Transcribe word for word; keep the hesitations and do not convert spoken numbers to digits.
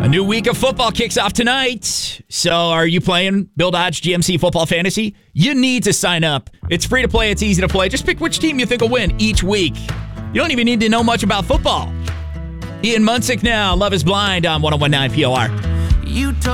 A new week of football kicks off tonight. So are you playing Bill Dodge G M C Football Fantasy? You need to sign up. It's free to play. It's easy to play. Just pick which team you think will win each week. You don't even need to know much about football. Ian Munsick now. Love is Blind on one oh one nine P O R. You